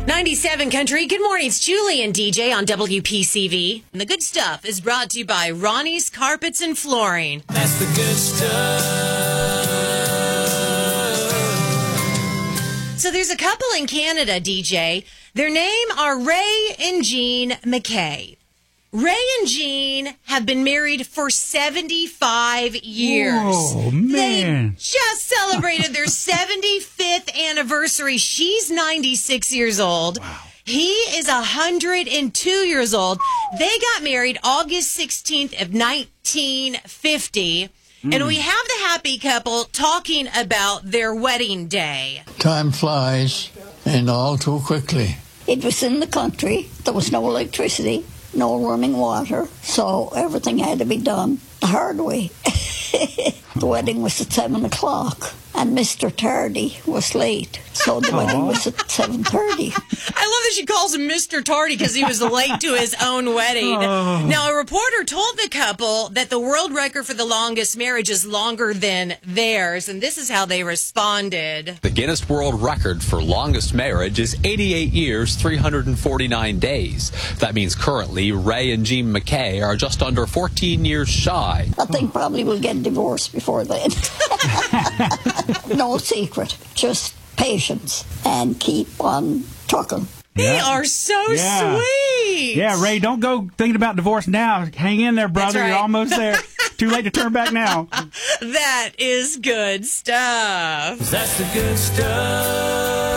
97 Country. Good morning. It's Julie and DJ on WPCV. And the good stuff is brought to you by Ronnie's Carpets and Flooring. That's the good stuff. So there's a couple in Canada, DJ. Their name are Ray and Jean McKay. Ray and Jean have been married for 75 years. Oh, man. They just celebrated their 75th anniversary. She's 96 years old. Wow. He is 102 years old. They got married August 16th of 1950. And we have the happy couple talking about their wedding day. Time flies, and all too quickly. It was in the country. There was no electricity, no running water, so everything had to be done the hard way. The wedding was at 7 o'clock, and Mr. Tardy was late, so the wedding was at 7:30. I love that she calls him Mr. Tardy because he was late to his own wedding. Now, a reporter told the couple that the world record for the longest marriage is longer than theirs, and this is how they responded. The Guinness World Record for longest marriage is 88 years, 349 days. That means currently Ray and Jean McKay are just under 14 years shy. I think probably we'll get divorced before then. No secret, just patience and keep on trucking. They are so sweet. Yeah, Ray, don't go thinking about divorce now. Hang in there, brother. Right. You're almost there. Too late to turn back now. That is good stuff. That's the good stuff.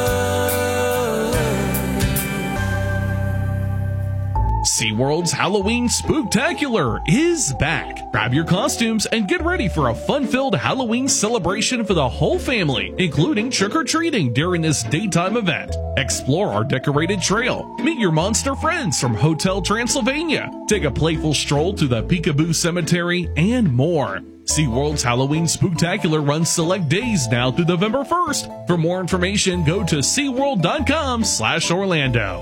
SeaWorld's Halloween Spooktacular is back. Grab your costumes and get ready for a fun-filled Halloween celebration for the whole family, including trick-or-treating during this daytime event. Explore our decorated trail, meet your monster friends from Hotel Transylvania, take a playful stroll to the Peekaboo Cemetery, and more. SeaWorld's Halloween Spooktacular runs select days now through November 1st. For more information, go to SeaWorld.com/Orlando.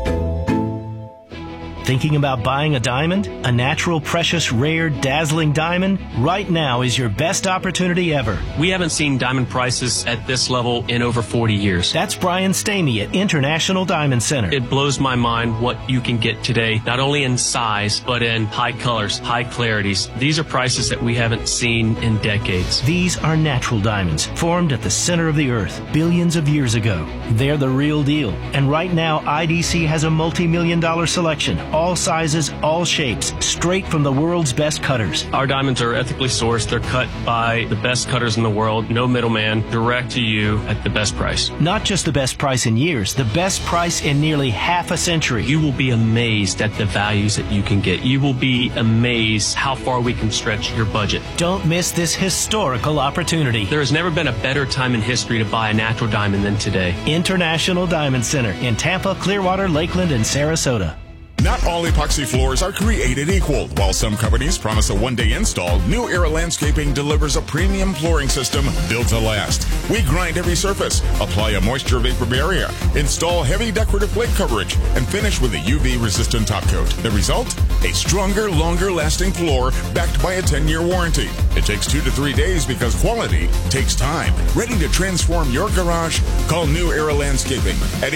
Thinking about buying a diamond? A natural, precious, rare, dazzling diamond? Right now is your best opportunity ever. We haven't seen diamond prices at this level in over 40 years. That's Brian Stamey at International Diamond Center. It blows my mind what you can get today, not only in size, but in high colors, high clarities. These are prices that we haven't seen in decades. These are natural diamonds, formed at the center of the earth billions of years ago. They're the real deal. And right now, IDC has a multi-million-dollar selection. All sizes, all shapes, straight from the world's best cutters. Our diamonds are ethically sourced. They're cut by the best cutters in the world. No middleman, direct to you at the best price. Not just the best price in years, the best price in nearly half a century. You will be amazed at the values that you can get. You will be amazed how far we can stretch your budget. Don't miss this historical opportunity. There has never been a better time in history to buy a natural diamond than today. International Diamond Center in Tampa, Clearwater, Lakeland, and Sarasota. Not all epoxy floors are created equal. While some companies promise a one-day install, New Era Landscaping delivers a premium flooring system built to last. We grind every surface, apply a moisture vapor barrier, install heavy decorative plate coverage, and finish with a UV-resistant top coat. The result? A stronger, longer-lasting floor backed by a 10-year warranty. It takes 2 to 3 days because quality takes time. Ready to transform your garage? Call New Era Landscaping at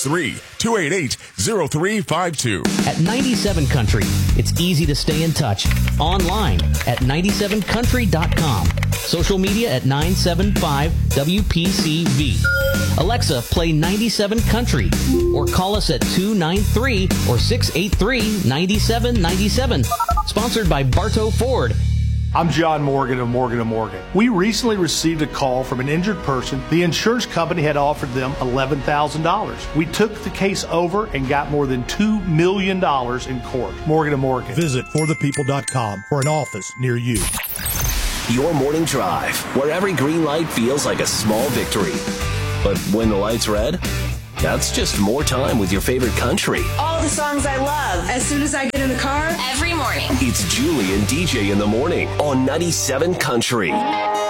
863-288-0352. At 97 Country, it's easy to stay in touch. Online at 97country.com. Social media at 975 WPCV. Alexa, play 97 Country. Or call us at 293 or 683-9797. Sponsored by Bartow Ford. I'm John Morgan of Morgan & Morgan. We recently received a call from an injured person. The insurance company had offered them $11,000. We took the case over and got more than $2 million in court. Morgan & Morgan. Visit forthepeople.com for an office near you. Your morning drive, where every green light feels like a small victory. But when the light's red, that's just more time with your favorite country. All the songs I love. As soon as I get in the car, every morning. It's Julie and DJ in the morning on 97 Country.